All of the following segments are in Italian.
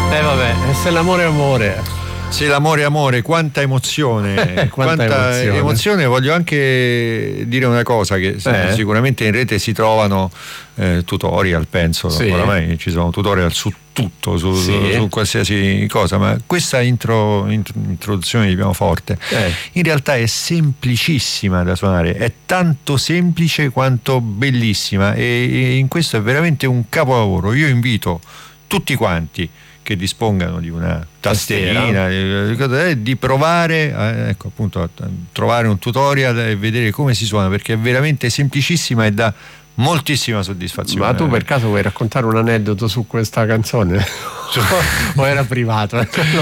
Vabbè, se l'amore è amore. Se l'amore è amore, quanta emozione. quanta emozione. Voglio anche dire una cosa, che sicuramente in rete si trovano tutorial, penso, oramai ci sono tutorial su tutto, su qualsiasi cosa, ma questa introduzione di pianoforte in realtà è semplicissima da suonare, è tanto semplice quanto bellissima, e in questo è veramente un capolavoro. Io invito tutti quanti che dispongano di una tastierina di provare ecco, appunto, a trovare un tutorial e vedere come si suona, perché è veramente semplicissima e dà moltissima soddisfazione. Ma tu per caso vuoi raccontare un aneddoto su questa canzone? O era privato?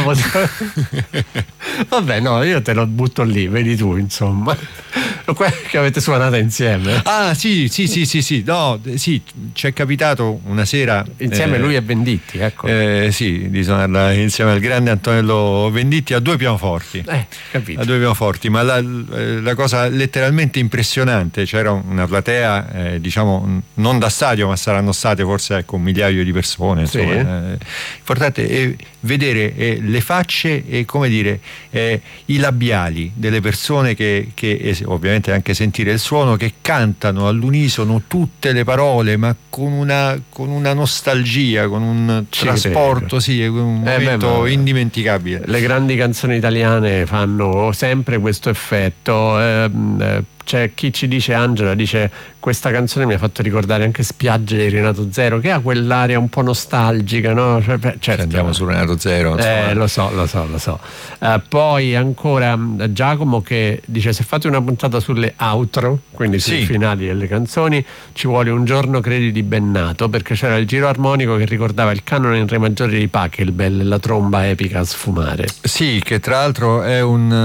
Vabbè, no, io te lo butto lì, vedi tu, insomma, che avete suonato insieme. Ah sì, no, sì, ci è capitato una sera insieme lui e Venditti, ecco. Sì, di suonarla insieme al grande Antonello Venditti a due pianoforti. Capito. A due pianoforti, ma la cosa letteralmente impressionante, c'era una platea, diciamo, non da stadio, ma saranno state forse un migliaio di persone, insomma. Importante vedere le facce e, come dire, i labiali delle persone che ovviamente anche sentire il suono, che cantano all'unisono tutte le parole, ma con una nostalgia, con un trasporto, un momento indimenticabile. Le grandi canzoni italiane fanno sempre questo effetto. C'è chi ci dice, Angela dice, questa canzone mi ha fatto ricordare anche Spiagge di Renato Zero, che ha quell'area un po' nostalgica, no? Certo, andiamo su Renato Zero, lo so. Poi ancora Giacomo che dice, se fate una puntata sulle outro, quindi sui finali delle canzoni, ci vuole Un giorno credi di Bennato, perché c'era il giro armonico che ricordava il canone in re maggiore di Pachelbel e la tromba epica a sfumare. Sì, che tra l'altro è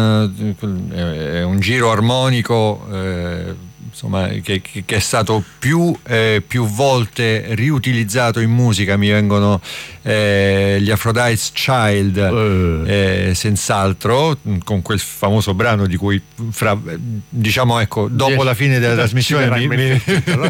un giro armonico insomma, che è stato più volte riutilizzato in musica. Mi vengono gli Aphrodite's Child, senz'altro, con quel famoso brano di cui dopo la fine della trasmissione mi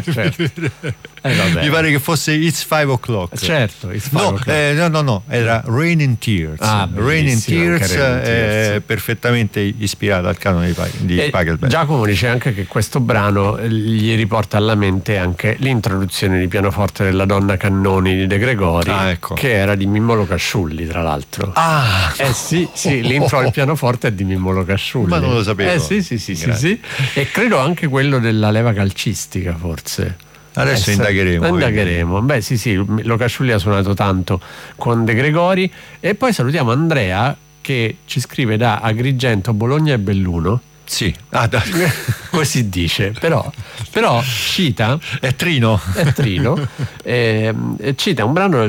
pare che fosse It's 5 O'Clock. Certo, It's 5 O'Clock. No, era Rain in Tears. Rain in Tears è perfettamente ispirata al canone di Pachelbel. Giacomo dice anche che questo brano gli riporta alla mente anche l'introduzione di pianoforte della Donna Cannoni di De Gregori, che era di Mimmo Locasciulli, tra l'altro. Sì, l'intro al pianoforte è di Mimmo Locasciulli. Ma non lo sapevo. Sì. E credo anche quello della leva calcistica, forse. Adesso indagheremo. Beh, sì, Locasciulli ha suonato tanto con De Gregori. E poi salutiamo Andrea, che ci scrive da Agrigento, Bologna e Belluno. Sì, così dice, però cita è Trino cita un brano